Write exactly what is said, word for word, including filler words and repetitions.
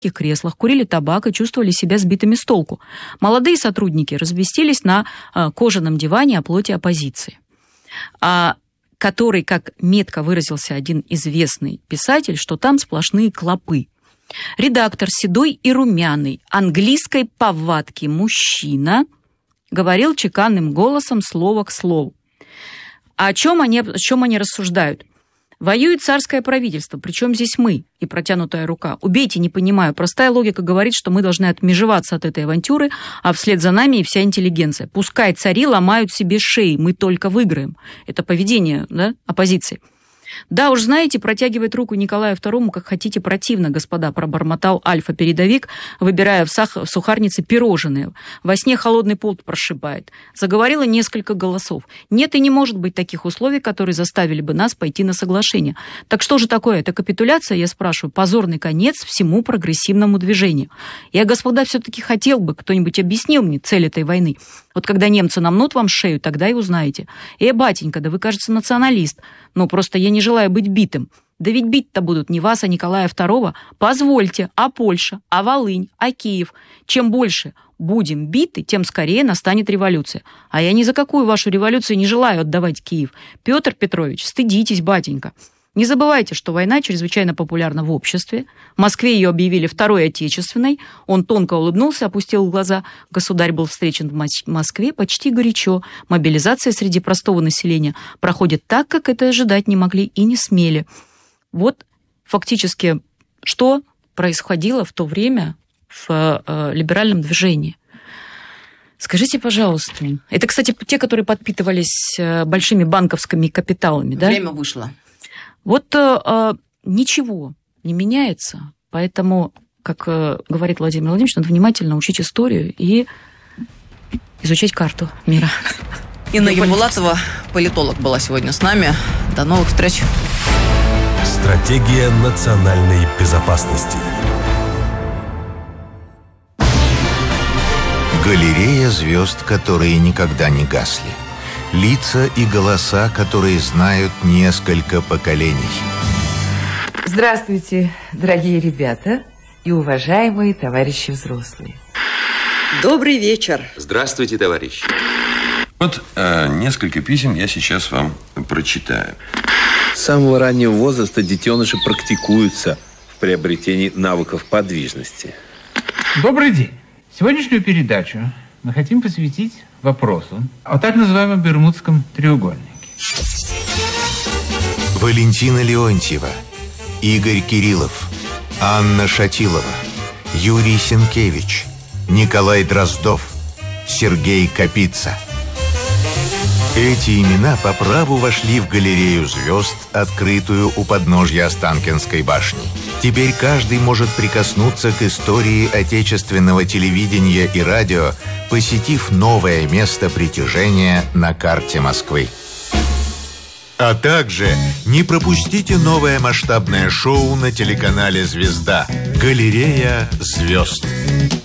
креслах, курили табак и чувствовали себя сбитыми с толку. Молодые сотрудники разместились на э, кожаном диване о плоти оппозиции, а, который, как метко выразился один известный писатель, что там сплошные клопы. Редактор, седой и румяный, английской повадки мужчина, говорил чеканным голосом слово к слову. А о чем они, о чем они рассуждают? Воюет царское правительство, причем здесь мы и протянутая рука. Убейте, не понимаю. Простая логика говорит, что мы должны отмежеваться от этой авантюры, а вслед за нами и вся интеллигенция. Пускай цари ломают себе шеи, мы только выиграем. Это поведение, да, оппозиции. Да уж, знаете, протягивает руку Николаю второму, как хотите, противно, господа, пробормотал альфа-передовик, выбирая в, сах- в сухарнице пирожные. Во сне холодный пот прошибает. Заговорило несколько голосов. Нет и не может быть таких условий, которые заставили бы нас пойти на соглашение. Так что же такое? Это капитуляция, я спрашиваю, позорный конец всему прогрессивному движению. Я, господа, все-таки хотел бы, кто-нибудь объяснил мне цель этой войны. Вот когда немцы намнут вам шею, тогда и узнаете. Э, батенька, да вы, кажется, националист. Ну, просто я не желаю быть битым. Да ведь бить-то будут не вас, а Николая второго. Позвольте, а Польша, а Волынь, а Киев. Чем больше будем биты, тем скорее настанет революция. А я ни за какую вашу революцию не желаю отдавать Киев. Петр Петрович, стыдитесь, батенька. Не забывайте, что война чрезвычайно популярна в обществе. В Москве ее объявили Второй Отечественной. Он тонко улыбнулся, опустил глаза. Государь был встречен в Москве почти горячо. Мобилизация среди простого населения проходит так, как это ожидать не могли и не смели. Вот фактически, что происходило в то время в э, либеральном движении. Скажите, пожалуйста, это, кстати, те, которые подпитывались большими банковскими капиталами, да? Время вышло. Вот э, ничего не меняется, поэтому, как э, говорит Владимир Владимирович, надо внимательно учить историю и изучать карту мира. Инна Ямбулатова, политолог, была сегодня с нами. До новых встреч. Стратегия национальной безопасности. Галерея звезд, которые никогда не гасли. Лица и голоса, которые знают несколько поколений. Здравствуйте, дорогие ребята и уважаемые товарищи взрослые. Добрый вечер. Здравствуйте, товарищи. Вот э, несколько писем я сейчас вам прочитаю. С самого раннего возраста детеныши практикуются в приобретении навыков подвижности. Добрый день. Сегодняшнюю передачу мы хотим посвятить вопросу о так называемом Бермудском треугольнике. Валентина Леонтьева, Игорь Кириллов, Анна Шатилова, Юрий Сенкевич, Николай Дроздов, Сергей Капица. Эти имена по праву вошли в галерею звезд, открытую у подножья Останкинской башни. Теперь каждый может прикоснуться к истории отечественного телевидения и радио, посетив новое место притяжения на карте Москвы. А также не пропустите новое масштабное шоу на телеканале «Звезда» «Галерея звезд».